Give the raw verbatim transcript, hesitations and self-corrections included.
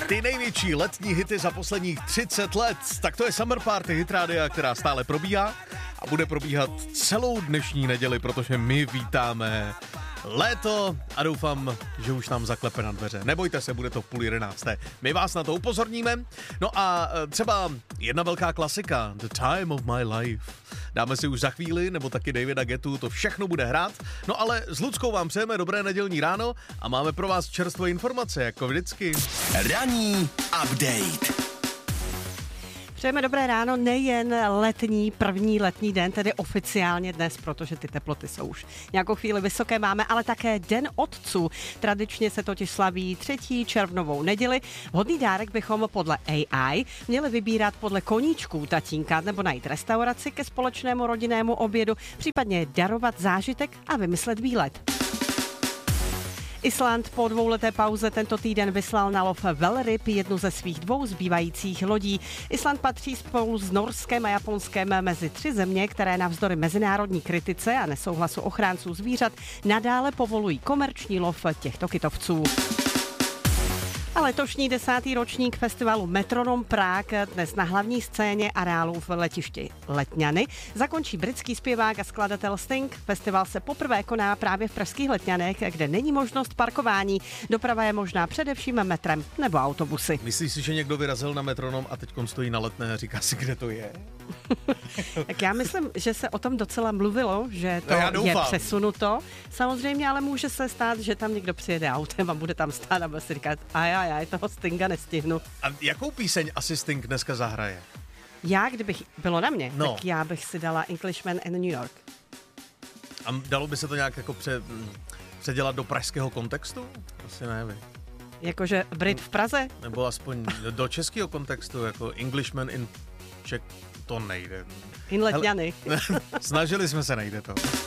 Ty největší letní hity za posledních třicet let. Tak to je Summer Party Hit Rádia, která stále probíhá a bude probíhat celou dnešní neděli, protože my vítáme léto a doufám, že už nám zaklepe na dveře. Nebojte se, bude to v půl jedenácté. My vás na to upozorníme. No a třeba jedna velká klasika, The Time of My Life. Dáme si už za chvíli, nebo taky Davida Guettu, to všechno bude hrát. No ale s Luckou vám přejeme dobré nedělní ráno a máme pro vás čerstvé informace, jako vždycky. Ranní update. Přejeme dobré ráno, nejen letní, první letní den, tedy oficiálně dnes, protože ty teploty jsou už nějakou chvíli vysoké máme, ale také Den otců. Tradičně se totiž slaví třetí červnovou neděli. Vhodný dárek bychom podle A I měli vybírat podle koníčků tatínka nebo najít restauraci ke společnému rodinnému obědu, případně darovat zážitek a vymyslet výlet. Island po dvouleté pauze tento týden vyslal na lov velryb jednu ze svých dvou zbývajících lodí. Island patří spolu s Norskem a Japonskem mezi tři země, které navzdory mezinárodní kritice a nesouhlasu ochránců zvířat nadále povolují komerční lov těchto kytovců. A letošní desátý ročník festivalu Metronom Prague dnes na hlavní scéně areálu v letišti Letňany zakončí britský zpěvák a skladatel Sting. Festival se poprvé koná právě v pražských Letňanech, kde není možnost parkování. Doprava je možná především metrem nebo autobusy. Myslíš si, že někdo vyrazil na Metronom a teď stojí na Letné a říká si, kde to je? Tak já myslím, že se o tom docela mluvilo, že to no je přesunuto. Samozřejmě ale může se stát, že tam někdo přijede autem a bude tam stát a bude si říkat, a já, já toho Stinga nestihnu. A jakou píseň asi Sting dneska zahraje? Já, kdybych bylo na mě, no. tak já bych si dala Englishman in New York. A dalo by se to nějak jako pře, předělat do pražského kontextu? Asi nevím. Jakože Brit v Praze? Nebo aspoň do českého kontextu, jako Englishman in Czech, to nejde. In Letňany. Snažili jsme se, nejde to.